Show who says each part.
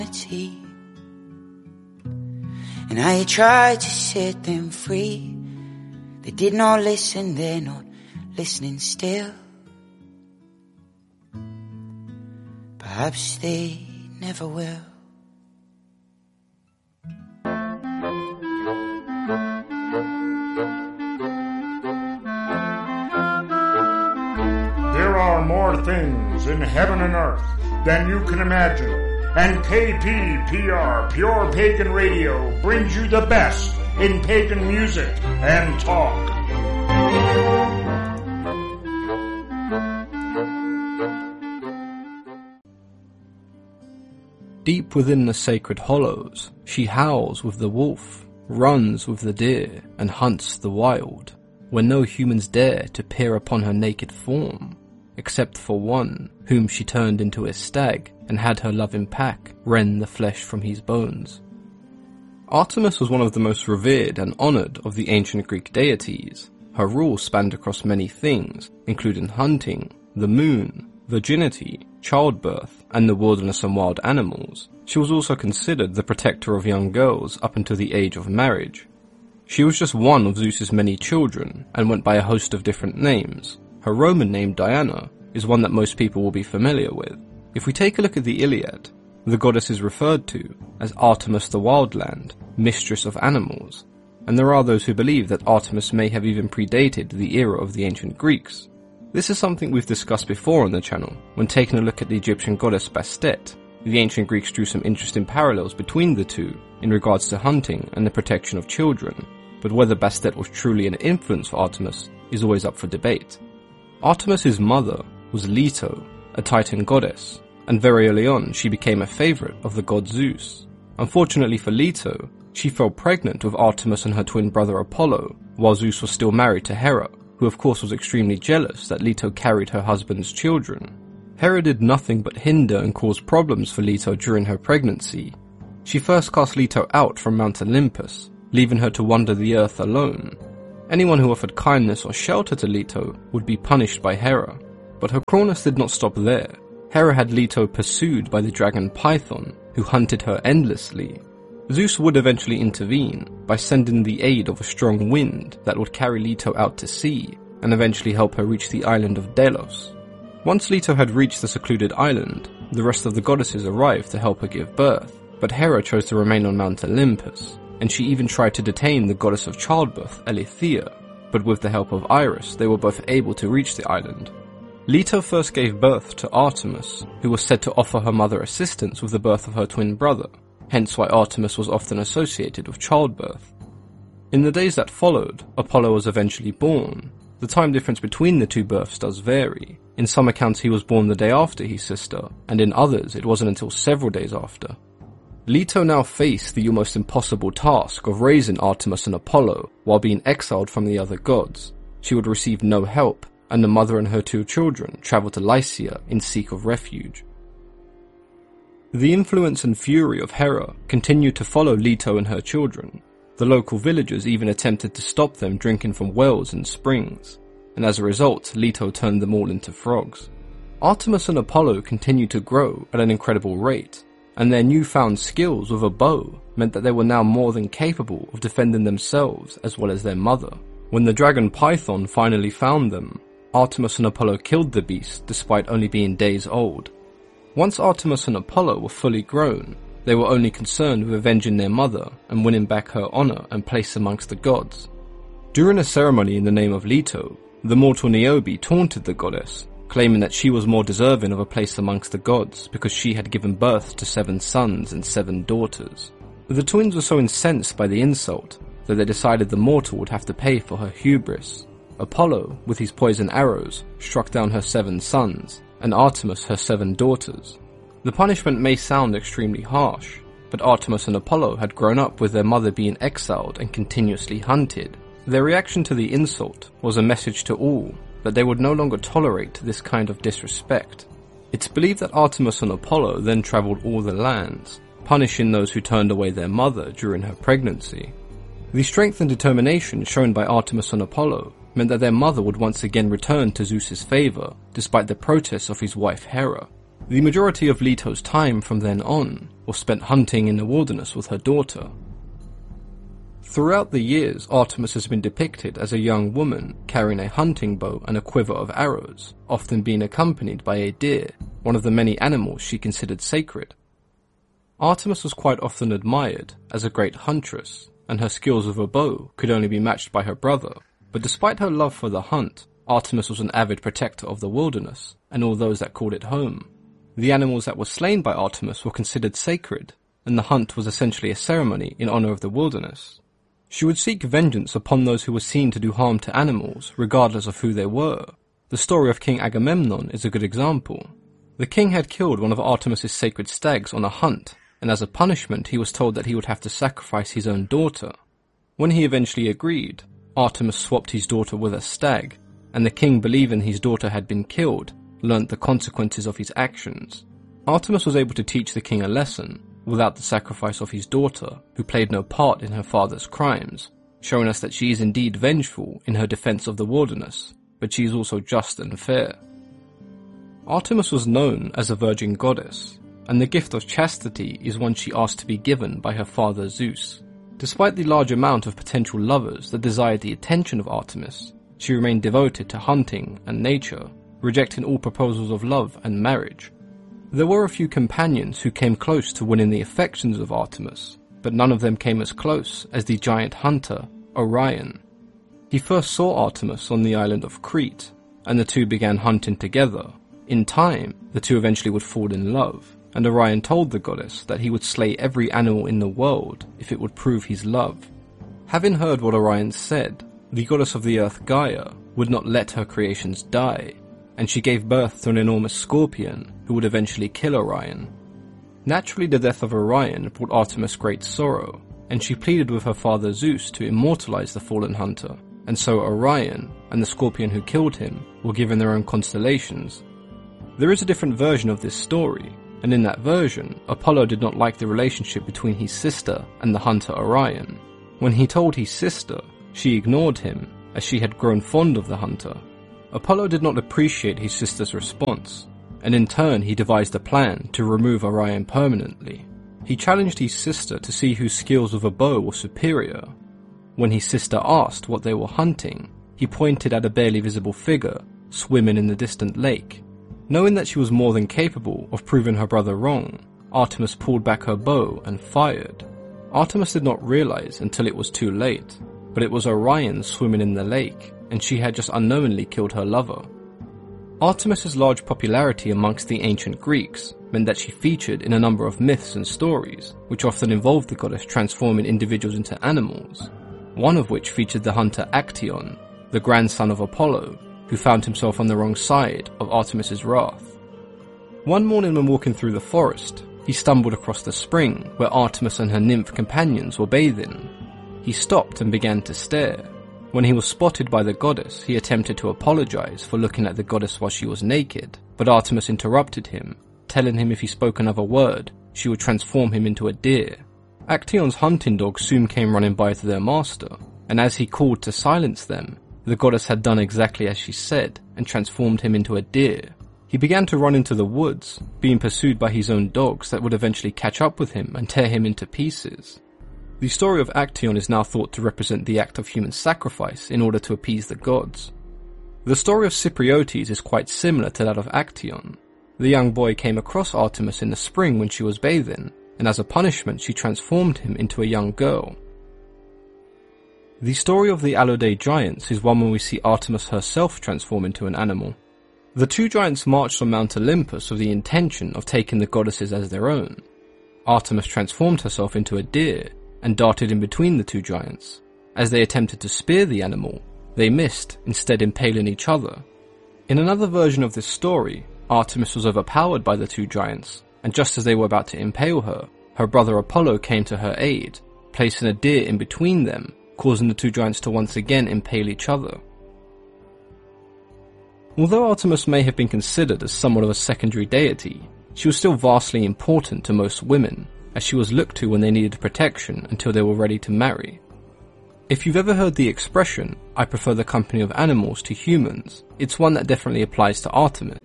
Speaker 1: And I tried to set them free. They did not listen, they're not listening still. Perhaps they never will.
Speaker 2: There are more things in heaven and earth than you can imagine. And KPPR, Pure Pagan Radio, brings you the best in pagan music and talk.
Speaker 3: Deep within the sacred hollows, she howls with the wolf, runs with the deer, and hunts the wild, where no humans dare to peer upon her naked form, except for one, whom she turned into a stag, and had her loving pack rend the flesh from his bones. Artemis was one of the most revered and honoured of the ancient Greek deities. Her rule spanned across many things, including hunting, the moon, virginity, childbirth, and the wilderness and wild animals. She was also considered the protector of young girls up until the age of marriage. She was just one of Zeus's many children, and went by a host of different names. Her Roman name, Diana, is one that most people will be familiar with. If we take a look at the Iliad, the goddess is referred to as Artemis the Wildland, mistress of animals, and there are those who believe that Artemis may have even predated the era of the ancient Greeks. This is something we've discussed before on the channel, when taking a look at the Egyptian goddess Bastet. The ancient Greeks drew some interesting parallels between the two in regards to hunting and the protection of children, but whether Bastet was truly an influence for Artemis is always up for debate. Artemis's mother was Leto, a Titan goddess, and very early on she became a favourite of the god Zeus. Unfortunately for Leto, she fell pregnant with Artemis and her twin brother Apollo, while Zeus was still married to Hera, who of course was extremely jealous that Leto carried her husband's children. Hera did nothing but hinder and cause problems for Leto during her pregnancy. She first cast Leto out from Mount Olympus, leaving her to wander the earth alone. Anyone who offered kindness or shelter to Leto would be punished by Hera. But her cruelness did not stop there. Hera had Leto pursued by the dragon Python, who hunted her endlessly. Zeus would eventually intervene by sending the aid of a strong wind that would carry Leto out to sea, and eventually help her reach the island of Delos. Once Leto had reached the secluded island, the rest of the goddesses arrived to help her give birth, but Hera chose to remain on Mount Olympus, and she even tried to detain the goddess of childbirth, Eileithyia, but with the help of Iris, they were both able to reach the island. Leto first gave birth to Artemis, who was said to offer her mother assistance with the birth of her twin brother, hence why Artemis was often associated with childbirth. In the days that followed, Apollo was eventually born. The time difference between the two births does vary. In some accounts he was born the day after his sister, and in others it wasn't until several days after. Leto now faced the almost impossible task of raising Artemis and Apollo while being exiled from the other gods. She would receive no help, and the mother and her two children travelled to Lycia in seek of refuge. The influence and fury of Hera continued to follow Leto and her children. The local villagers even attempted to stop them drinking from wells and springs, and as a result, Leto turned them all into frogs. Artemis and Apollo continued to grow at an incredible rate, and their newfound skills with a bow meant that they were now more than capable of defending themselves as well as their mother. When the dragon Python finally found them, Artemis and Apollo killed the beast despite only being days old. Once Artemis and Apollo were fully grown, they were only concerned with avenging their mother and winning back her honour and place amongst the gods. During a ceremony in the name of Leto, the mortal Niobe taunted the goddess, claiming that she was more deserving of a place amongst the gods because she had given birth to 7 sons and 7 daughters. The twins were so incensed by the insult that they decided the mortal would have to pay for her hubris. Apollo, with his poison arrows, struck down her 7 sons, and Artemis her 7 daughters. The punishment may sound extremely harsh, but Artemis and Apollo had grown up with their mother being exiled and continuously hunted. Their reaction to the insult was a message to all that they would no longer tolerate this kind of disrespect. It's believed that Artemis and Apollo then travelled all the lands, punishing those who turned away their mother during her pregnancy. The strength and determination shown by Artemis and Apollo meant that their mother would once again return to Zeus's favour, despite the protests of his wife Hera. The majority of Leto's time from then on was spent hunting in the wilderness with her daughter. Throughout the years, Artemis has been depicted as a young woman carrying a hunting bow and a quiver of arrows, often being accompanied by a deer, one of the many animals she considered sacred. Artemis was quite often admired as a great huntress, and her skills with a bow could only be matched by her brother, but despite her love for the hunt, Artemis was an avid protector of the wilderness and all those that called it home. The animals that were slain by Artemis were considered sacred, and the hunt was essentially a ceremony in honor of the wilderness. She would seek vengeance upon those who were seen to do harm to animals, regardless of who they were. The story of King Agamemnon is a good example. The king had killed one of Artemis's sacred stags on a hunt, and as a punishment he was told that he would have to sacrifice his own daughter. When he eventually agreed, Artemis swapped his daughter with a stag, and the king, believing his daughter had been killed, learnt the consequences of his actions. Artemis was able to teach the king a lesson, without the sacrifice of his daughter, who played no part in her father's crimes, showing us that she is indeed vengeful in her defense of the wilderness, but she is also just and fair. Artemis was known as a virgin goddess, and the gift of chastity is one she asked to be given by her father Zeus. Despite the large amount of potential lovers that desired the attention of Artemis, she remained devoted to hunting and nature, rejecting all proposals of love and marriage. There were a few companions who came close to winning the affections of Artemis, but none of them came as close as the giant hunter, Orion. He first saw Artemis on the island of Crete, and the two began hunting together. In time, the two eventually would fall in love, and Orion told the goddess that he would slay every animal in the world if it would prove his love. Having heard what Orion said, the goddess of the earth Gaia would not let her creations die, and she gave birth to an enormous scorpion who would eventually kill Orion. Naturally, the death of Orion brought Artemis great sorrow, and she pleaded with her father Zeus to immortalize the fallen hunter, and so Orion and the scorpion who killed him were given their own constellations. There is a different version of this story, and in that version, Apollo did not like the relationship between his sister and the hunter Orion. When he told his sister, she ignored him, as she had grown fond of the hunter. Apollo did not appreciate his sister's response, and in turn he devised a plan to remove Orion permanently. He challenged his sister to see whose skills with a bow were superior. When his sister asked what they were hunting, he pointed at a barely visible figure swimming in the distant lake. Knowing that she was more than capable of proving her brother wrong, Artemis pulled back her bow and fired. Artemis did not realize until it was too late, but it was Orion swimming in the lake, and she had just unknowingly killed her lover. Artemis's large popularity amongst the ancient Greeks meant that she featured in a number of myths and stories, which often involved the goddess transforming individuals into animals, one of which featured the hunter Actaeon, the grandson of Apollo, who found himself on the wrong side of Artemis's wrath. One morning when walking through the forest, he stumbled across the spring where Artemis and her nymph companions were bathing. He stopped and began to stare. When he was spotted by the goddess, he attempted to apologize for looking at the goddess while she was naked, but Artemis interrupted him, telling him if he spoke another word, she would transform him into a deer. Actaeon's hunting dogs soon came running by to their master, and as he called to silence them, the goddess had done exactly as she said and transformed him into a deer. He began to run into the woods, being pursued by his own dogs that would eventually catch up with him and tear him into pieces. The story of Actaeon is now thought to represent the act of human sacrifice in order to appease the gods. The story of Cypriotes is quite similar to that of Actaeon. The young boy came across Artemis in the spring when she was bathing, and as a punishment she transformed him into a young girl. The story of the Alaudae giants is one where we see Artemis herself transform into an animal. The two giants marched on Mount Olympus with the intention of taking the goddesses as their own. Artemis transformed herself into a deer and darted in between the two giants. As they attempted to spear the animal, they missed, instead impaling each other. In another version of this story, Artemis was overpowered by the two giants, and just as they were about to impale her, her brother Apollo came to her aid, placing a deer in between them, causing the two giants to once again impale each other. Although Artemis may have been considered as somewhat of a secondary deity, she was still vastly important to most women, as she was looked to when they needed protection until they were ready to marry. If you've ever heard the expression, "I prefer the company of animals to humans," it's one that definitely applies to Artemis.